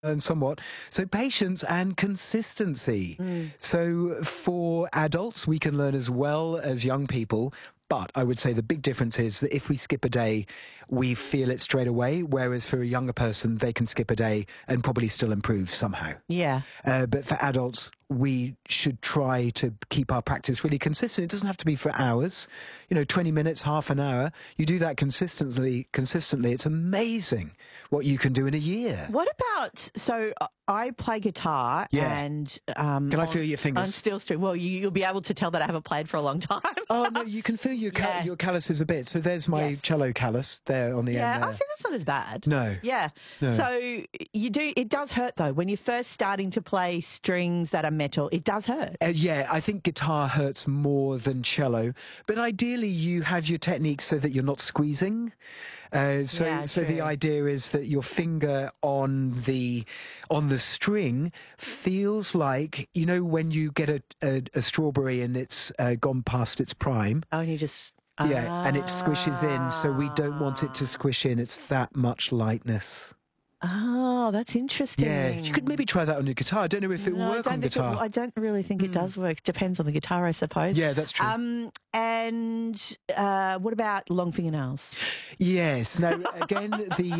and somewhat. So patience and consistency. So for adults, we can learn as well as young people. But I would say the big difference is that if we skip a day, we feel it straight away, whereas for a younger person, they can skip a day and probably still improve somehow. Yeah. But for adults, we should try to keep our practice really consistent. It doesn't have to be for hours, 20 minutes, half an hour. You do that consistently. It's amazing what you can do in a year. What about, so I play guitar and... Can I feel your fingers? On steel string. Well, you'll be able to tell that I haven't played for a long time. Oh, no, you can feel your calluses a bit. So there's my cello callus there on the end there. I think that's not as bad. No. Yeah. No. So it does hurt, though. When you're first starting to play strings that are metal, it does hurt. I think guitar hurts more than cello. But ideally, you have your technique so that you're not squeezing. So the idea is that your finger on the string feels like, when you get a strawberry and it's gone past its prime. Oh, and you just... Yeah, and it squishes in, so we don't want it to squish in. It's that much lightness. Oh, that's interesting. Yeah, you could maybe try that on your guitar. I don't know if it will work on guitar. I don't really think it does work. Depends on the guitar, I suppose. Yeah, that's true. And what about long fingernails? Yes. Now, again,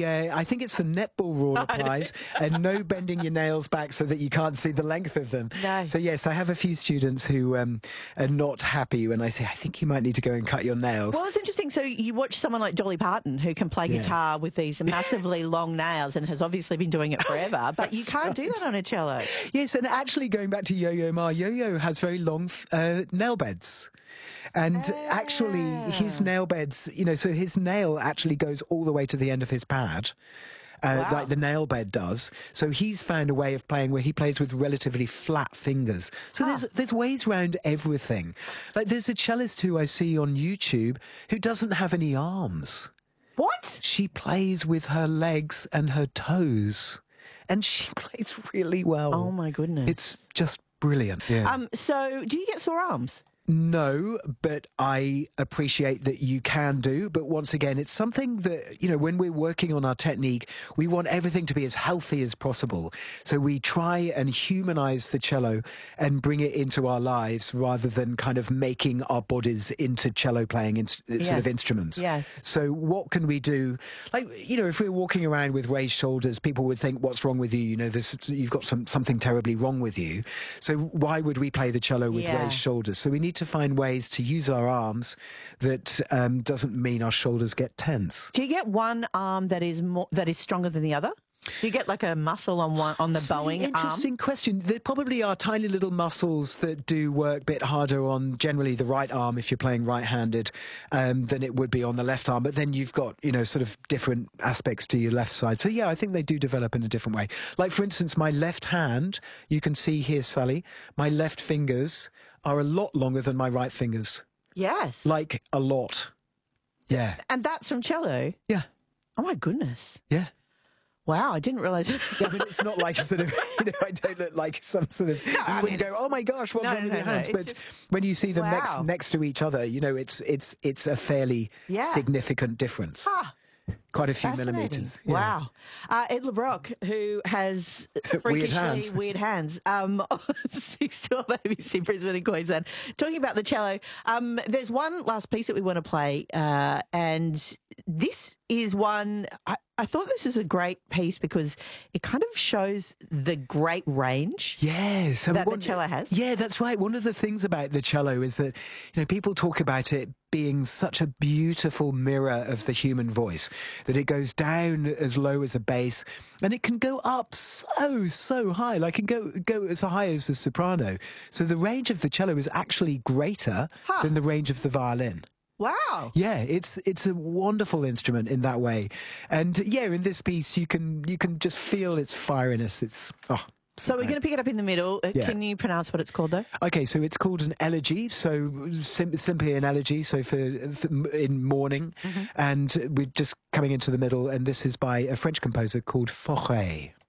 I think it's the netball rule applies, and no bending your nails back so that you can't see the length of them. No. So, yes, I have a few students who are not happy when I say, I think you might need to go and cut your nails. Well, it's interesting. So you watch someone like Dolly Parton who can play guitar with these massively long nails and has obviously been doing it forever, but you can't do that on a cello. Yes, and actually going back to Yo-Yo Ma, Yo-Yo has very long nail beds. And actually his nail beds, so his nail actually goes all the way to the end of his pad. Like the nail bed does. So he's found a way of playing where he plays with relatively flat fingers. So there's ways around everything. Like there's a cellist who I see on YouTube who doesn't have any arms. What? She plays with her legs and her toes. And she plays really well. Oh, my goodness. It's just brilliant. Yeah. So do you get sore arms? No, but I appreciate that you can do. But once again, it's something that, when we're working on our technique, we want everything to be as healthy as possible. So we try and humanize the cello and bring it into our lives rather than kind of making our bodies into cello playing sort of instruments. Yes. So what can we do? Like, if we're walking around with raised shoulders, people would think, what's wrong with you? You've got something terribly wrong with you. So why would we play the cello with raised shoulders? So we need to find ways to use our arms that doesn't mean our shoulders get tense. Do you get one arm that is stronger than the other? Do you get like a muscle on the bowing arm? Interesting question. There probably are tiny little muscles that do work a bit harder on generally the right arm if you're playing right-handed than it would be on the left arm. But then you've got, sort of different aspects to your left side. So, yeah, I think they do develop in a different way. Like, for instance, my left hand, you can see here, Sally, my left fingers are a lot longer than my right fingers. Yes. Like, a lot. Yeah. And that's from cello? Yeah. Oh, my goodness. Yeah. Wow, I didn't realise. Yeah, but it's not like sort of, I don't look like some sort of, you wouldn't go, oh my gosh, what's wrong with your hands? But when you see them next to each other, it's a fairly significant difference. Quite a few millimetres. Yeah. Wow. Ed LeBrock, who has freakishly weird hands, 6 to ABC Brisbane and Queensland, talking about the cello. There's one last piece that we want to play, and this is one... I thought this was a great piece because it kind of shows the great range that the cello has. Yeah, that's right. One of the things about the cello is that, people talk about it being such a beautiful mirror of the human voice, that it goes down as low as a bass and it can go up so high, like it can go as high as the soprano. So the range of the cello is actually greater than the range of the violin. Wow. Yeah, it's a wonderful instrument in that way. And in this piece you can just feel its fieriness. It's So we're going to pick it up in the middle. Can you pronounce what it's called, though? Okay, so it's called an elegy, so simply an elegy, so for in mourning. And we're just coming into the middle, and this is by a French composer called Fauré.